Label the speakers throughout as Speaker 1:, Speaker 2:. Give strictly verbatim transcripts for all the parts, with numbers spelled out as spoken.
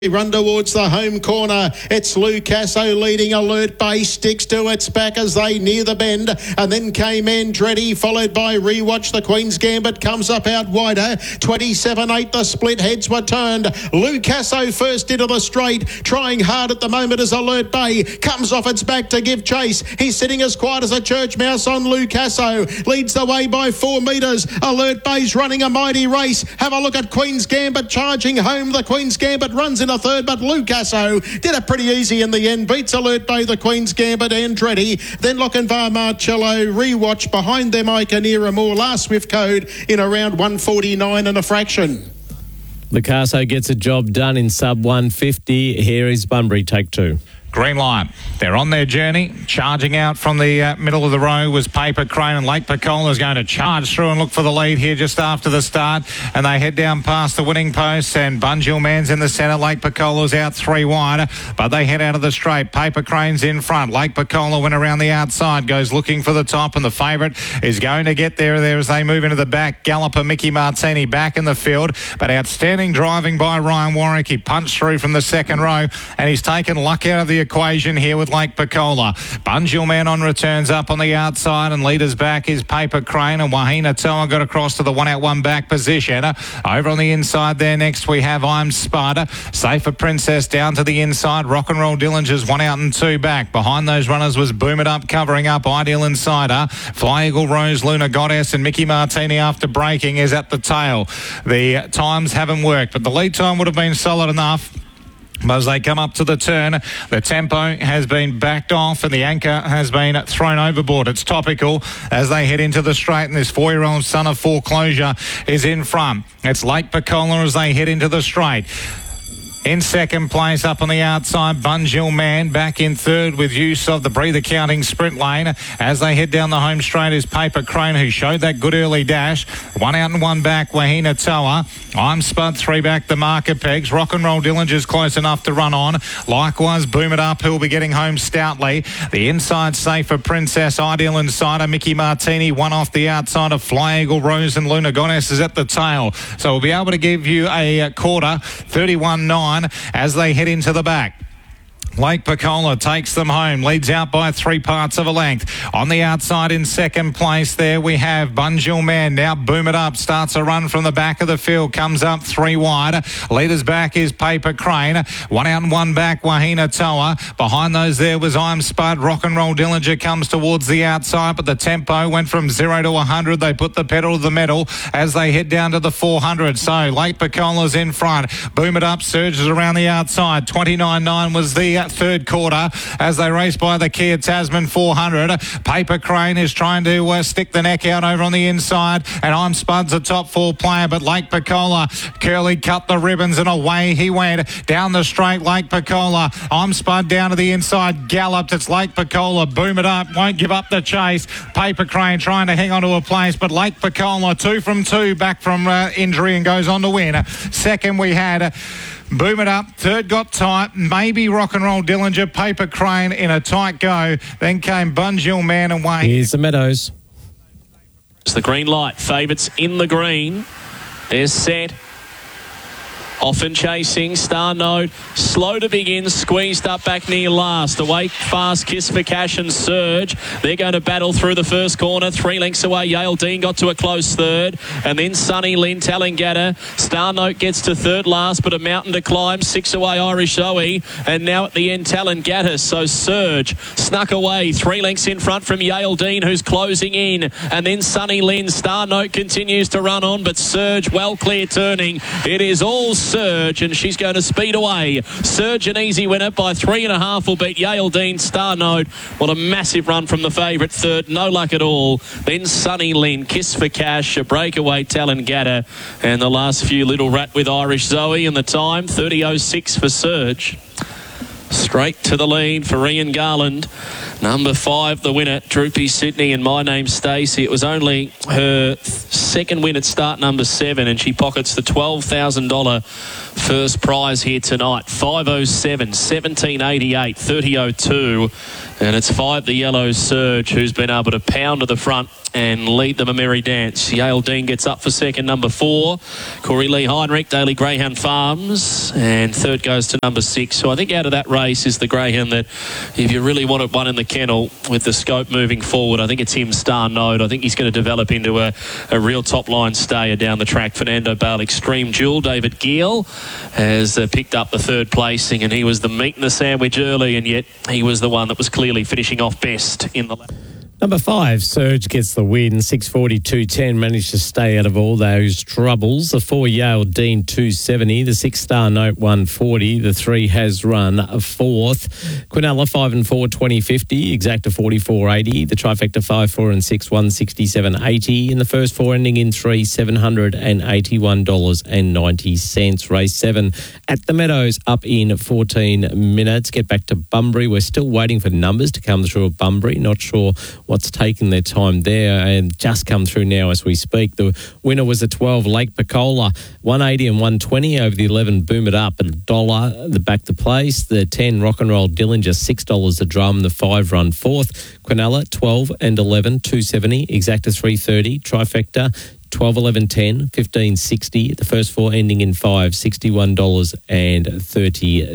Speaker 1: Run towards the home corner. It's Lucasso leading. Alert Bay sticks to its back as they near the bend, and then came Andretti, followed by Rewatch. The Queen's Gambit comes up out wider. twenty-seven eight, the split heads were turned. Lucasso first into the straight, trying hard at the moment as Alert Bay comes off its back to give chase. He's sitting as quiet as a church mouse on Lucasso. Leads the way by four metres. Alert Bay's running a mighty race. Have a look at Queen's Gambit charging home. The Queen's Gambit runs in a third, but Lucasso did it pretty easy in the end. Beats Alert Bay, the Queen's Gambit, Andretti. Then Lochinvar Marcello, Rewatch. Behind them, Iconera Moore. Last Swift Code in around one forty-nine and a fraction.
Speaker 2: Lucasso gets a job done in sub one fifty. Here is Bunbury, take two.
Speaker 3: Green light. They're on their journey. Charging out from the uh, middle of the row was Paper Crane, and Lake Picola is going to charge through and look for the lead here just after the start. And they head down past the winning post, and Bunjil Man's in the centre. Lake Picola's out three wide, but they head out of the straight. Paper Crane's in front. Lake Picola went around the outside, goes looking for the top, and the favourite is going to get there there as they move into the back. Galloper Mickey Martini back in the field, but outstanding driving by Ryan Warwick. He punched through from the second row, and he's taken luck out of the equation here with Lake Picola. Bunjil Man on returns up on the outside, and leaders back is Paper Crane, and Wahina Toa got across to the one out one back position. Over on the inside there next we have I'm Spud. Safer Princess down to the inside. Rock and Roll Dillinger's one out and two back. Behind those runners was Boom It Up covering up Ideal Insider. Fly Eagle Rose, Luna Goddess, and Mickey Martini after braking is at the tail. The times haven't worked, but the lead time would have been solid enough. As they come up to the turn, the tempo has been backed off and the anchor has been thrown overboard. It's Topical as they head into the straight, and this four-year-old son of foreclosure is in front. It's Lake Picola as they head into the straight. In second place up on the outside, Bunjil Man. Back in third with use of the breather counting sprint lane. As they head down the home straight is Paper Crane, who showed that good early dash. One out and one back, Wahina Toa. I'm Spud, three back, the marker pegs. Rock and Roll Dillinger's close enough to run on. Likewise, Boom It Up, who'll be getting home stoutly. The inside Safer Princess, Ideal Insider, Mickey Martini. One off the outside of Fly Eagle Rose, and Luna Goddess is at the tail. So we'll be able to give you a quarter, thirty-one nine. As they head into the back. Lake Picola takes them home, leads out by three parts of a length. On the outside in second place there we have Bunjil Man. Now Boom It Up starts a run from the back of the field, comes up three wide. Leaders back is Paper Crane. One out and one back, Wahina Toa. Behind those there was I'm Spud. Rock and Roll Dillinger comes towards the outside, but the tempo went from zero to one hundred. They put the pedal to the metal as they head down to the four hundred. So Lake Picola's in front. Boom It Up surges around the outside. twenty-nine nine was the third quarter as they race by the Kia Tasman four hundred. Paper Crane is trying to uh, stick the neck out over on the inside, and I'm Spud's a top four player, but Lake Picola, Curly cut the ribbons and away he went down the straight. Lake Picola, I'm Spud down to the inside, galloped. It's Lake Picola. Boom It Up won't give up the chase. Paper Crane trying to hang on to a place, but Lake Picola two from two back from uh, injury and goes on to win. Second we had uh, Boom It Up. Third got tight. Maybe Rock and Roll Dillinger. Paper Crane in a tight go. Then came Bunjil Man and Wayne.
Speaker 2: Here's the Meadows.
Speaker 4: It's the green light. Favourites in the green. They're set. Often chasing, Star Note, slow to begin, squeezed up back near last. Away fast, Kiss for Cash and Surge. They're going to battle through the first corner. Three lengths away, Yale Dean got to a close third. And then Sunny Lynn, Tallangatta. Star Note gets to third last, but a mountain to climb. Six away, Irish Zoe. And now at the end, Tallangatta. So Surge snuck away. Three lengths in front from Yale Dean, who's closing in. And then Sunny Lynn. Star Note continues to run on, but Surge well clear turning. It is all Surge, and she's going to speed away. Surge, an easy winner by three and a half, will beat Yale Dean. Star Note, what a massive run from the favourite. Third, no luck at all. Then Sunny Lynn, Kiss for Cash, a breakaway Tallangatta, and the last few Little Rat with Irish Zoe, and the time thirty oh six for Surge. Straight to the lead for Ian Garland. Number five, the winner, Droopy Sydney, and My Name's Stacey. It was only her th- second win at start number seven, and she pockets the twelve thousand dollars first prize here tonight. five oh seven, seventeen eighty-eight, thirty oh two. And it's five, the Yellow Surge, who's been able to pound to the front and lead them a merry dance. Yale Dean gets up for second, number four. Corey Lee Heinrich, Daily Greyhound Farms. And third goes to number six. So I think out of that race is the greyhound that, if you really wanted one in the kennel with the scope moving forward, I think it's him, Star Node. I think he's going to develop into a, a real top-line stayer down the track. Fernando Bale, Extreme Jewel. David Giel has uh, picked up the third placing, and he was the meat in the sandwich early, and yet he was the one that was clearly finishing off best in the lap.
Speaker 2: Number five, Surge gets the win. six forty-two ten, managed to stay out of all those troubles. The four, Yale Dean, two seventy. The six, Star Note, one forty. The three, Has Run, fourth. Quinella, five and four, twenty fifty. Exacta, forty-four eighty. The trifecta, five, four and six, one sixty-seven eighty. In the first four, ending in three, seven hundred eighty-one dollars ninety. Race seven at the Meadows, up in fourteen minutes. Get back to Bunbury. We're still waiting for numbers to come through at Bunbury. Not sure what's taken their time there, and just come through now as we speak. The winner was the twelve, Lake Picola, one eighty and one twenty over the eleven, Boom It Up at a dollar, the back to place. The ten, Rock and Roll Dillinger, six dollars a drum. The five, Run fourth. Quinella, twelve and eleven, two seventy. Exacta, three thirty. Trifecta, twelve, eleven, ten, fifteen sixty. The first four ending in five, sixty-one dollars thirty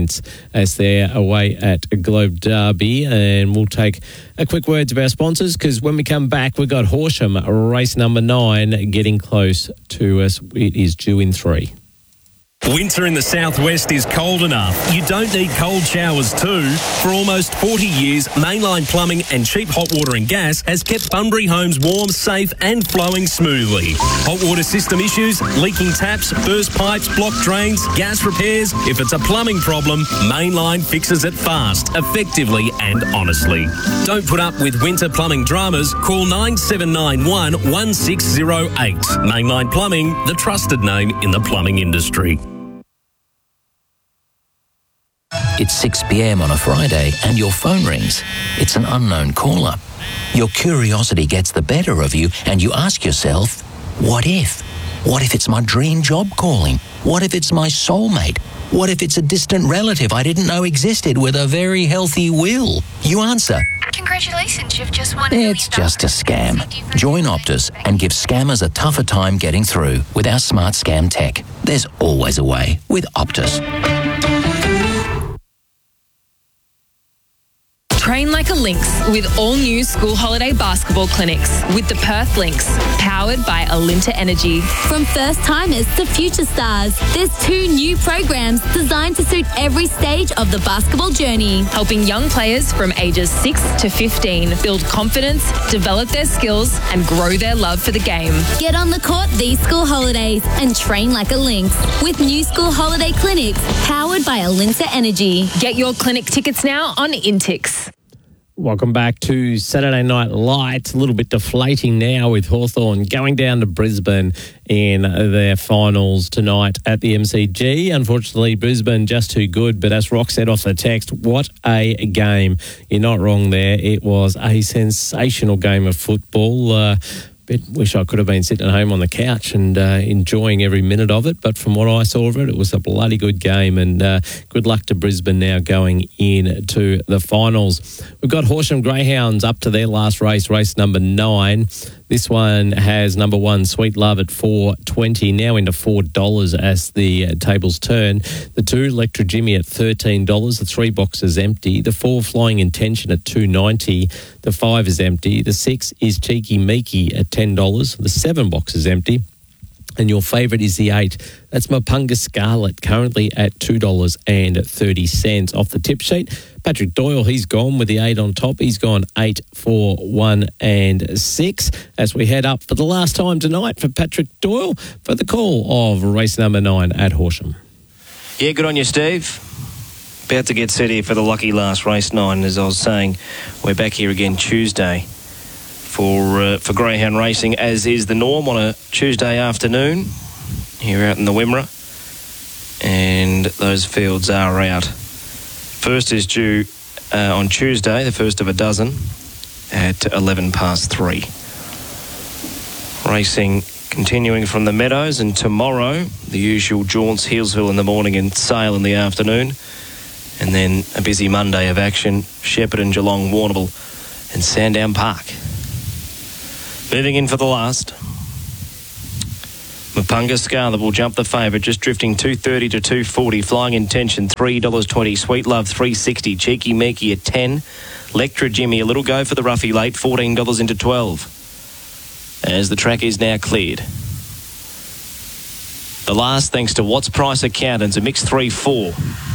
Speaker 2: as they're away at Globe Derby. And we'll take a quick word of our sponsors, because when we come back, we've got Horsham, race number nine, getting close to us. It is due in three.
Speaker 5: Winter in the southwest is cold enough. You don't need cold showers too. For almost forty years, Mainline Plumbing and Cheap Hot Water and Gas has kept Bunbury homes warm, safe and flowing smoothly. Hot water system issues, leaking taps, burst pipes, blocked drains, gas repairs. If it's a plumbing problem, Mainline fixes it fast, effectively and honestly. Don't put up with winter plumbing dramas. Call nine seven nine one, one six zero eight. Mainline Plumbing, the trusted name in the plumbing industry.
Speaker 6: It's six p.m. on a Friday and your phone rings. It's an unknown caller. Your curiosity gets the better of you and you ask yourself, what if? What if it's my dream job calling? What if it's my soulmate? What if it's a distant relative I didn't know existed with a very healthy will? You answer,
Speaker 7: congratulations, you've just won a million
Speaker 6: it's just a scam. Join Optus and give scammers a tougher time getting through with our smart scam tech. There's always a way with Optus.
Speaker 8: Train like a Lynx with all new school holiday basketball clinics with the Perth Lynx, powered by Alinta Energy.
Speaker 9: From first timers to future stars, there's two new programs designed to suit every stage of the basketball journey,
Speaker 8: helping young players from ages six to fifteen build confidence, develop their skills and grow their love for the game.
Speaker 9: Get on the court these school holidays and train like a Lynx with new school holiday clinics powered by Alinta Energy.
Speaker 8: Get your clinic tickets now on Intix.
Speaker 2: Welcome back to Saturday Night Lights. A little bit deflating now with Hawthorn going down to Brisbane in their finals tonight at the M C G. Unfortunately, Brisbane just too good, but as Rock said off the text, what a game. You're not wrong there. It was a sensational game of football. Uh, Bit wish I could have been sitting at home on the couch and uh, enjoying every minute of it. But from what I saw of it, it was a bloody good game. And uh, good luck to Brisbane now going into the finals. We've got Horsham Greyhounds up to their last race, race number nine. This one has number one, Sweet Love, at four twenty, now into four dollars as the uh, tables turn. The two, Electra Jimmy, at thirteen dollars. The three box is empty. The four, Flying Intention, at two ninety. The five is empty. The six is Cheeky Meeky at ten dollars. The seven box is empty. And your favourite is the eight. That's Mapunga Scarlet, currently at two dollars thirty off the tip sheet. Patrick Doyle, he's gone with the eight on top. He's gone eight, four, one and six as we head up for the last time tonight for Patrick Doyle for the call of race number nine at Horsham.
Speaker 10: Yeah, good on you, Steve. About to get set here for the lucky last race nine. As I was saying, we're back here again Tuesday for uh, for greyhound racing, as is the norm on a Tuesday afternoon here out in the Wimmera. And those fields are out first is due uh, on Tuesday, the first of a dozen, at eleven past three. Racing continuing from the Meadows, and tomorrow the usual jaunts, Healesville in the morning and Sale in the afternoon, and then a busy Monday of action, Shepparton, Geelong, Warrnambool and Sandown Park. Moving in for the last, Mapunga Scarlet will jump the favourite, just drifting two thirty to two forty. Flying Intention three dollars twenty. Sweet Love three dollars sixty. Cheeky Meeky at ten. Lectra Jimmy a little go for the roughie late, fourteen dollars into twelve. As the track is now cleared. The last, thanks to Watts Price Accountants, a mix three four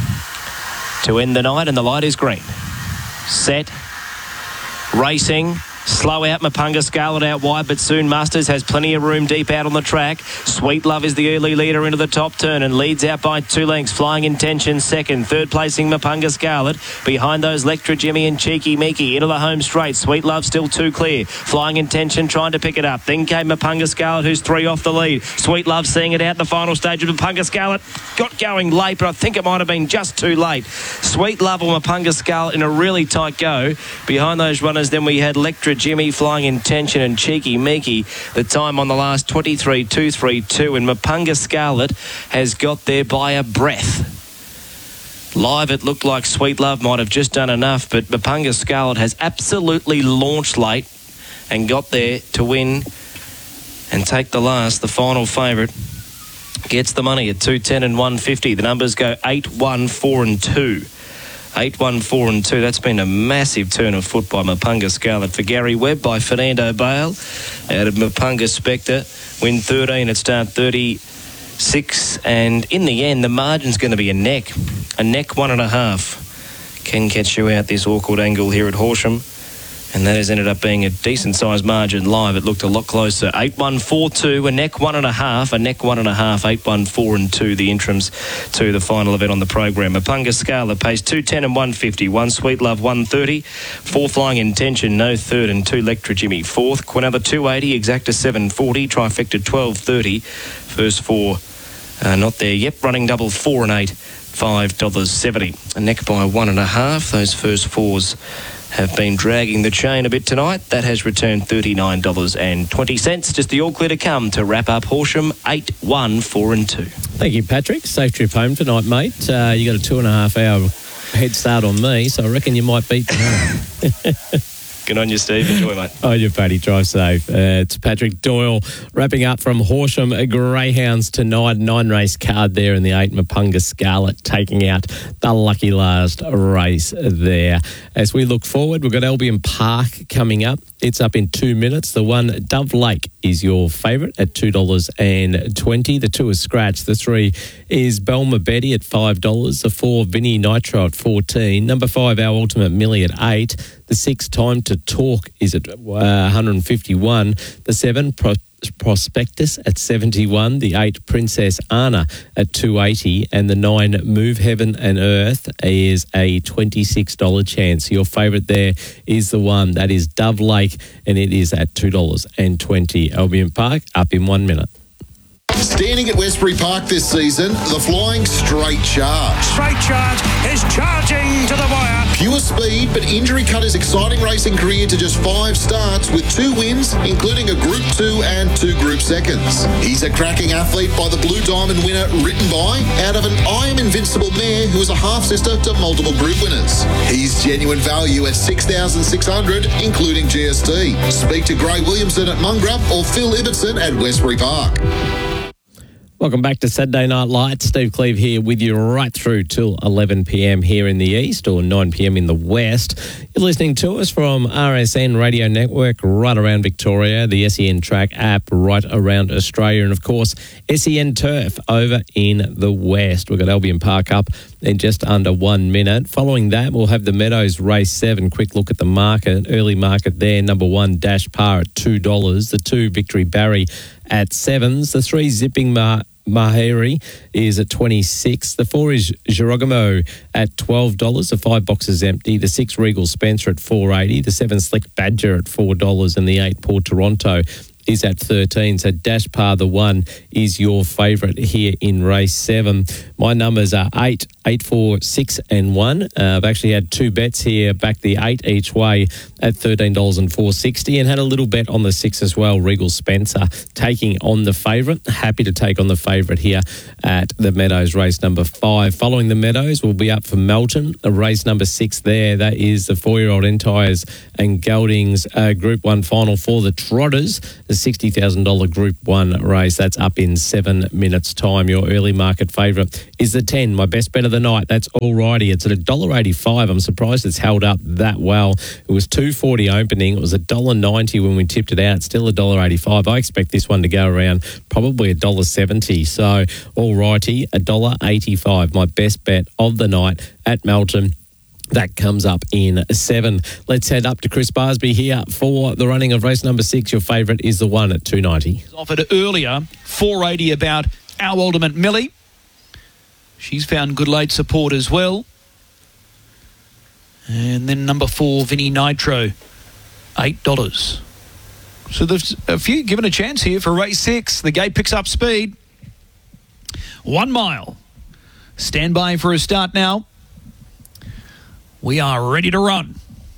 Speaker 10: to end the night, and the light is green. Set. Racing. Slow out Mapunga Scarlet out wide, but soon Musters has plenty of room deep out on the track. Sweet Love is the early leader into the top turn and leads out by two lengths. Flying Intention second. Third placing Mapunga Scarlet. Behind those Lectra Jimmy and Cheeky Meeky into the home straight. Sweet Love still two clear. Flying Intention trying to pick it up. Then came Mapunga Scarlet, who's three off the lead. Sweet Love seeing it out the final stage of Mapunga Scarlet. Got going late, but I think it might have been just too late. Sweet Love or Mapunga Scarlet in a really tight go. Behind those runners then we had Lectra Jimmy, Flying Intention and Cheeky Meeky. The time on the last twenty-three two thirty-two, and Mapunga Scarlet has got there by a breath. Live it looked like Sweet Love might have just done enough, but Mapunga Scarlet has absolutely launched late and got there to win and take the last. The final favourite gets the money at two ten and one fifty. The numbers go eight, one, four and two. eight, one, four and two. That's been a massive turn of foot by Mapunga Scarlet. For Gary Webb by Fernando Bale out of Mapunga Spectre. Win thirteen at start thirty-six. And in the end, the margin's going to be a neck. A neck one and a half. Can catch you out this awkward angle here at Horsham. And that has ended up being a decent-sized margin live. It looked a lot closer. eight, one, four, two, a neck one and a half, a neck one and a half, eight, one, four and two, the interims to the final event on the program. Mapunga Scarlet pays two ten and one fifty. One Sweet Love, one thirty. Four Flying Intention, no third, and two Lectra Jimmy, fourth. Quinella, two eighty, Exacta, seven forty. Trifecta, twelve thirty. First four, uh, not there yet. Running double, four and eight, five dollars seventy. A neck by one and a half. Those first fours have been dragging the chain a bit tonight. That has returned thirty-nine dollars twenty. Just the all clear to come to wrap up Horsham eight, one, four and two.
Speaker 2: Thank you, Patrick. Safe trip home tonight, mate. Uh, you got a two and a half hour head start on me, so I reckon you might beat me.
Speaker 10: Good on you, Steve. Enjoy, mate.
Speaker 2: Oh, you're Paddy. Drive safe. Uh, it's Patrick Doyle wrapping up from Horsham Greyhounds tonight. Nine race card there in the eight. Mapunga Scarlet taking out the lucky last race there. As we look forward, we've got Albion Park coming up. It's up in two minutes. The one, Dove Lake, is your favourite at two dollars twenty. The two is Scratch. The three is Belma Betty at five dollars. The four, Vinny Nitro at fourteen. Number five, Our Ultimate Millie at eight. The six, Time to Talk, is at uh, one hundred fifty-one. The seven, Pro- Prospectus at seventy-one. The eight, Princess Anna at two eighty. And the nine, Move Heaven and Earth, is a twenty-six dollars chance. Your favourite there is the one, that is Dove Lake, and it is at two dollars twenty. Albion Park, up in one minute.
Speaker 11: Standing at Westbury Park this season, the Flying Straight Charge.
Speaker 12: Straight Charge is charging to the wire.
Speaker 11: Pure speed, but injury cut his exciting racing career to just five starts with two wins, including a Group two and two Group seconds. He's a cracking athlete by the Blue Diamond winner written by, out of an I Am Invincible mare who is a half-sister to multiple Group winners. He's genuine value at six thousand six hundred dollars, including G S T. Speak to Gray Williamson at Mungra or Phil Ibbotson at Westbury Park.
Speaker 2: Welcome back to Saturday Night Lights. Steve Cleve here with you right through till eleven p.m. here in the east or nine p.m. in the west. You're listening to us from R S N Radio Network right around Victoria, the S E N Track app right around Australia, and of course S E N Turf over in the west. We've got Albion Park up in just under one minute. Following that, we'll have the Meadows Race seven. Quick look at the market. Early market there. Number one, Dash Par at two dollars. The two, Victory Barry at sevens. The three, Zipping Mar- Mahiri is at twenty-six. The four is Girogamo at twelve dollars. The five box is empty. The six, Regal Spencer at four eighty. The seven, Slick Badger at four dollars. And the eight, Port Toronto is at thirteen. So Dash Par, the one, is your favourite here in race seven. My numbers are eight, eight, four, six and one. Uh, I've actually had two bets here, back the eight each way at thirteen dollars and four sixty, and had a little bet on the six as well, Regal Spencer, taking on the favourite. Happy to take on the favourite here at the Meadows, race number five. Following the Meadows, we'll be up for Melton, a race number six there. That is the four-year-old Entires and Geldings uh, Group one final for the Trotters, the sixty thousand dollars Group one race. That's up in seven minutes' time. Your early market favourite is the ten, my best bet of the night. That's Alrighty. It's at one dollar eighty-five. I'm surprised it's held up that well. It was two forty opening. It was one dollar ninety when we tipped it out. It's still one dollar eighty-five. I expect this one to go around probably one dollar seventy. So, Alrighty, one dollar eighty-five. My best bet of the night at Melton. That comes up in seven. Let's head up to Chris Barsby here for the running of race number six. Your favourite is the one at two ninety.
Speaker 13: Offered earlier, four eighty about Our Ultimate Millie. She's found good late support as well. And then number four, Vinny Nitro, eight dollars. So there's a few given a chance here for race six. The gate picks up speed. One mile. Stand by for a start now. We are ready to run.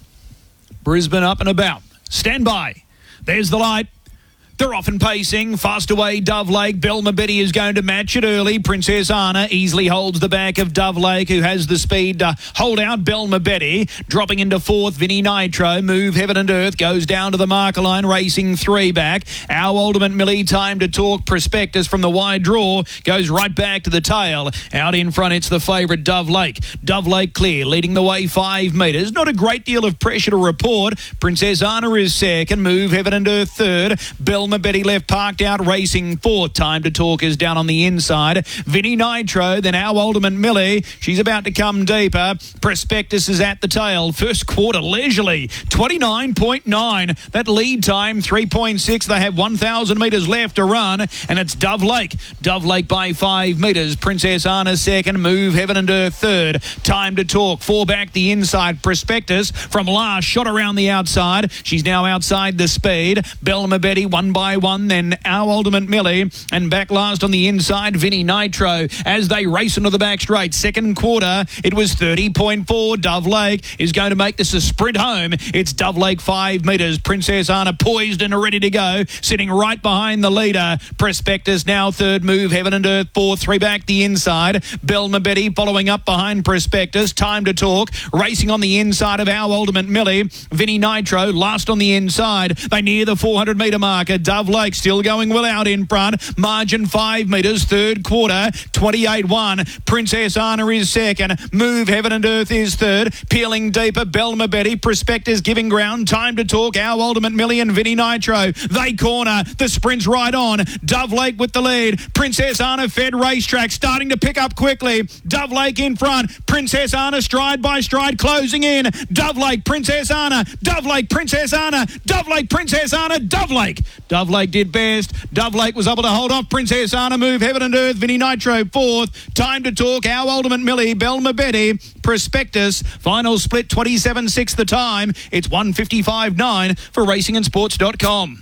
Speaker 13: Brisbane up and about. Stand by. There's the light. They're off and pacing. Fast away, Dove Lake. Belma Betty is going to match it early. Princess Anna easily holds the back of Dove Lake, who has the speed to hold out Belma Betty. Dropping into fourth, Vinny Nitro. Move Heaven and Earth goes down to the marker line, racing three back. Our Ultimate Millie, Time to Talk. Prospectus from the wide draw goes right back to the tail. Out in front, it's the favourite, Dove Lake. Dove Lake clear, leading the way five metres. Not a great deal of pressure to report. Princess Anna is second. Move Heaven and Earth third. Bell Betty left parked out, racing fourth. Time to Talk is down on the inside. Vinny Nitro, then Our Ultimate Millie. She's about to come deeper. Prospectus is at the tail. First quarter leisurely, twenty-nine point nine. That lead time, three point six. They have one thousand metres left to run, and it's Dove Lake. Dove Lake by five metres. Princess Anna second. Move Heaven and Earth third. Time to Talk. Four back the inside. Prospectus from last shot around the outside. She's now outside the speed. Belma Betty one by one, then Our Ultimate Millie, and back last on the inside, Vinny Nitro, as they race into the back straight. Second quarter, it was thirty point four. Dove Lake is going to make this a sprint home. It's Dove Lake five metres. Princess Anna poised and ready to go, sitting right behind the leader. Prospectus now third. Move Heaven and Earth fourth. Three back the inside. Belma Betty following up behind Prospectus. Time to Talk, racing on the inside of Our Ultimate Millie. Vinny Nitro last on the inside. They near the four hundred metre marker. Dove Lake still going well out in front. Margin five metres. Third quarter, twenty-eight one. Princess Anna is second. Move Heaven and Earth is third. Peeling deeper, Belma Betty. Prospectus giving ground. Time to Talk, Our Ultimate Millie and Vinny Nitro. They corner. The sprint's right on. Dove Lake with the lead. Princess Anna fed racetrack, starting to pick up quickly. Dove Lake in front. Princess Anna stride by stride, closing in. Dove Lake, Princess Anna. Dove Lake, Princess Anna. Dove Lake, Princess Anna. Dove Lake. Dove Lake did best. Dove Lake was able to hold off Princess Anna. Move Heaven and Earth. Vinny Nitro fourth. Time to Talk, Our Ultimate Millie. Belma Betty. Prospectus. Final split twenty-seven six the time. It's one fifty-five nine for racing and sports dot com.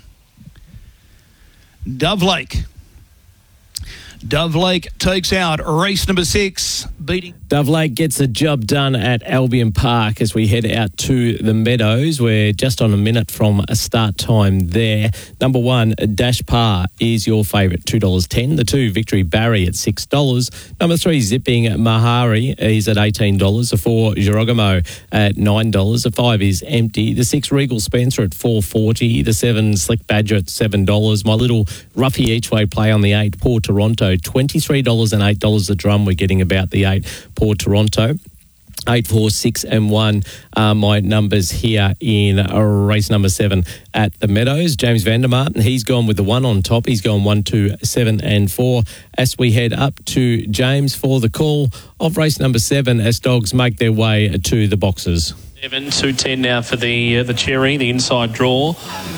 Speaker 13: Dove Lake. Dove Lake takes out race number six, beating...
Speaker 2: Dove Lake gets the job done at Albion Park as we head out to the Meadows. We're just on a minute from a start time there. Number one, Dash Par is your favourite, two dollars ten. The two, Victory Barry at six dollars. Number three, Zipping Mahari is at eighteen dollars. The four, Girogamo at nine dollars. The five is Empty. The six, Regal Spencer at four dollars forty. The seven, Slick Badger at seven dollars. My little roughy each way play on the eight, Port Toronto, twenty-three dollars and eight dollars a drum. We're getting about the eight, Port Toronto. Eight, four, six, and one are my numbers here in race number seven at the Meadows. James Vandermartin, he's gone with the one on top. He's gone one, two, seven, and four. As we head up to James for the call of race number seven, as dogs make their way to the boxes.
Speaker 4: Seven, two, ten now for the uh, the Cherry, the inside draw.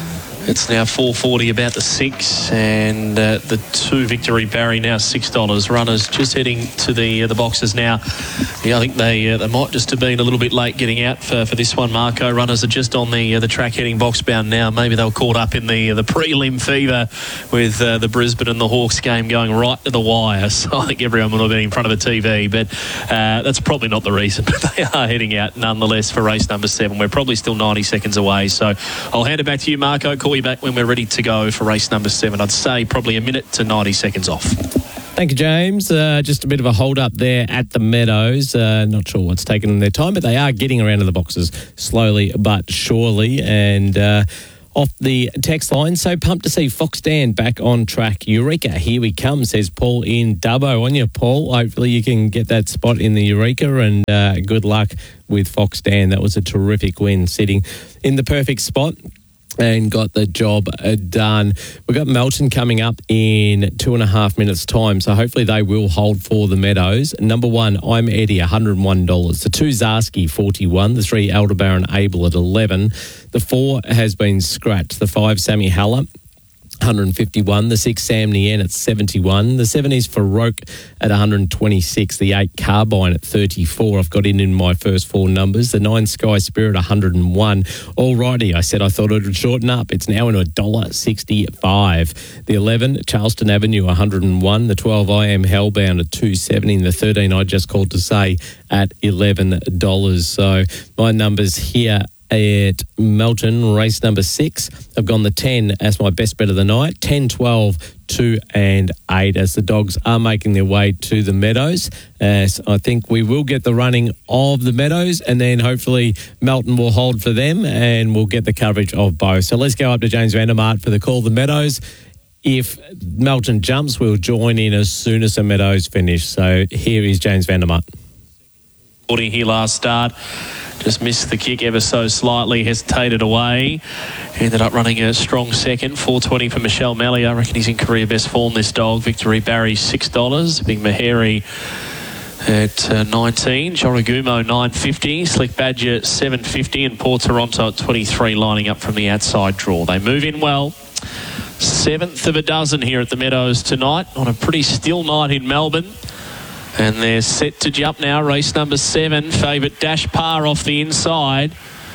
Speaker 4: It's now four forty about the six, and uh, the two Victory Barry now six dollars. Runners just heading to the uh, the boxes now. Yeah, I think they uh, they might just have been a little bit late getting out for, for this one, Marco. Runners are just on the uh, the track heading box bound now. Maybe they were caught up in the uh, the prelim fever with uh, the Brisbane and the Hawks game going right to the wire. So I think everyone would have been in front of a T V, but uh, that's probably not the reason. But they are heading out nonetheless for race number seven. We're probably still ninety seconds away. So I'll hand it back to you, Marco. Call you back when we're ready to go for race number seven. I'd say probably a minute to ninety seconds off.
Speaker 2: Thank you, James. Uh, just a bit of a hold up there at the Meadows. Uh, not sure what's taken them their time, but they are getting around to the boxes slowly but surely. And uh, off the text line, so pumped to see Fox Dan back on track. Eureka, here we come, says Paul in Dubbo. On you, Paul. Hopefully you can get that spot in the Eureka, and uh, good luck with Fox Dan. That was a terrific win, sitting in the perfect spot and got the job done. We've got Melton coming up in two and a half minutes' time, so hopefully they will hold for the Meadows. Number one, I'm Eddie, one hundred one dollars. The two, Zarski, forty-one. The three, Aldebaran Abel at eleven. The four has been scratched. The five, Sammy Haller, one hundred fifty-one. The six, Sam Nien at seventy-one. The seven is Farouk at one hundred twenty-six. The eight, Carbine at thirty-four. I've got in in my first four numbers. The nine, Sky Spirit, one hundred one. Alrighty, I said I thought it would shorten up. It's now into one dollar sixty-five. The eleven, Charleston Avenue, one hundred one. The twelve, I Am Hellbound at two seventy. And the thirteen, I just called to say, at eleven dollars. So my numbers here at Melton, race number six. I've gone the ten as my best bet of the night. ten, twelve, two and eight as the dogs are making their way to the Meadows. As I think we will get the running of the Meadows, and then hopefully Melton will hold for them and we'll get the coverage of both. So let's go up to James Vandermart for the call of the Meadows. If Melton jumps, we'll join in as soon as the Meadows finish. So here is James Vandermart.
Speaker 4: Here last start. Just missed the kick ever so slightly, hesitated away. Ended up running a strong second, four twenty for Michelle Melly. I reckon he's in career best form, this dog. Victory Barry, six dollars. Big Maheri at uh, nineteen. Jorogumo, nine fifty. Slick Badger, seven fifty. And Port Toronto at twenty-three, lining up from the outside draw. They move in well. Seventh of a dozen here at the Meadows tonight on a pretty still night in Melbourne. And they're set to jump now. Race number seven. Favourite Dash Par off the inside.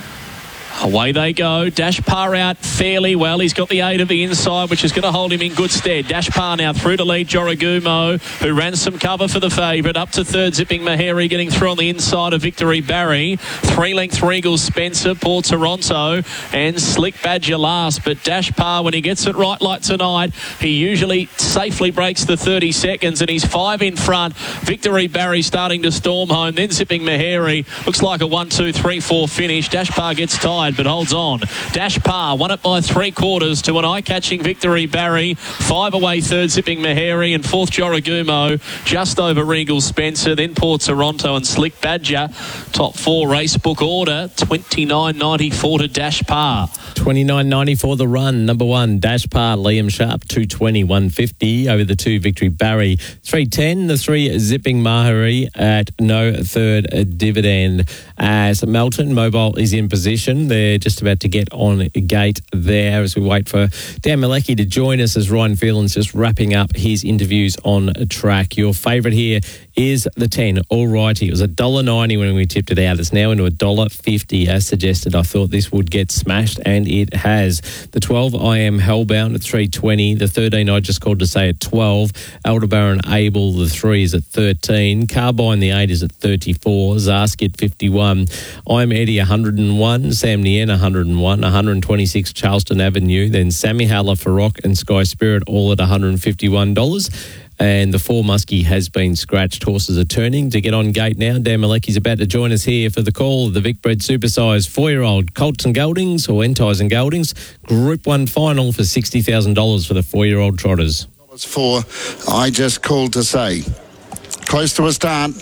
Speaker 4: Away they go. Dash Par out fairly well. He's got the eight of the inside, which is going to hold him in good stead. Dash Par now through to lead Jorogumo, who ran some cover for the favourite. Up to third, Zipping Maheri, getting through on the inside of Victory Barry. Three-length Regal Spencer, Port Toronto, and Slick Badger last. But Dash Par, when he gets it right like tonight, he usually safely breaks the thirty seconds, and he's five in front. Victory Barry starting to storm home. Then Zipping Maheri. Looks like a one, two, three, four finish. Dash Par gets tied, but holds on. Dash Par won it by three quarters to an eye-catching Victory Barry. Five away third, Zipping Maheri, and fourth Jorogumo, just over Regal Spencer. Then Port Toronto and Slick Badger. Top four race book order, twenty-nine ninety-four to Dash Par.
Speaker 2: twenty-nine ninety-four the run. Number one, Dash Par, Liam Sharp, two twenty, one fifty. Over the two, Victory Barry, three ten. The three, Zipping Maheri at no third dividend. As Melton Mobile is in position, they're just about to get on a gate there as we wait for Dan Malecki to join us as Ryan Phelan's just wrapping up his interviews on track. Your favourite here is the ten, Alrighty. It was one dollar ninety when we tipped it out. It's now into one dollar fifty as suggested. I thought this would get smashed, and it has. The twelve, I Am Hellbound at three twenty. The thirteen, I just called to say at twelve. Aldebaran Abel, the three is at thirteen. Carbine, the eight is at thirty-four. Zarski at fifty-one. I'm Eddie, one hundred one. Sam Nien, one hundred one. one hundred twenty-six, Charleston Avenue. Then Sammy Haller, Farouk and Sky Spirit all at one hundred fifty-one dollars. And the four Muskie has been scratched. Horses are turning to get on gate now. Dan Malecki's about to join us here for the call of the Vic Bred Supersize four-year-old Colts and Geldings, or Enties and Geldings. Group one final for sixty thousand dollars for the four-year-old trotters.
Speaker 14: For I Just Called to Say. Close to a start.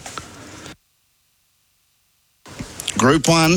Speaker 14: Group one.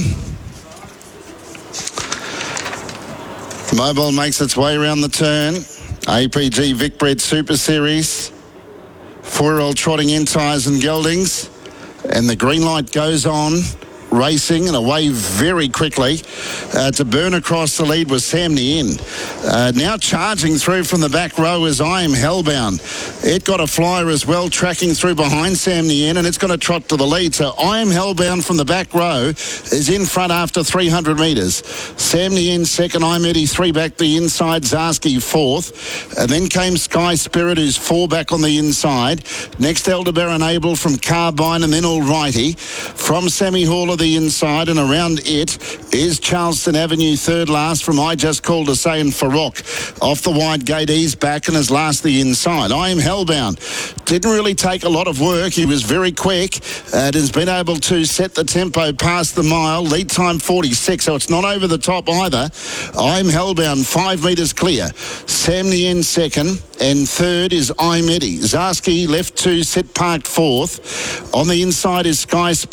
Speaker 14: Mobile makes its way around the turn. A P G Vic Bred Super Series. Four-year-old trotting Enties and Geldings. And the green light goes on. racing and away very quickly. Uh, to burn across the lead was Sam Nien. Uh, now charging through from the back row is I Am Hellbound. It got a flyer as well, tracking through behind Sam Nien, and it's going to trot to the lead. So I Am Hellbound from the back row is in front after three hundred metres. Sam Nien second, I'm Eddie three back the inside, Zarski fourth. And then came Sky Spirit, who's four back on the inside. Next, Elderbaron Abel from Carbine, and then Alrighty. From Sammy Haller the inside, and around it is Charleston Avenue third last from I Just Called to Say and Farrock. Off the wide gate, he's back and is last the inside. I Am Hellbound. Didn't really take a lot of work. He was very quick and has been able to set the tempo past the mile. Lead time forty-six, so it's not over the top either. I'm Hellbound, five metres clear. Sam Nien second, and third is I'm Eddie. Zarski left two, set parked fourth. On the inside is Sky Spirit.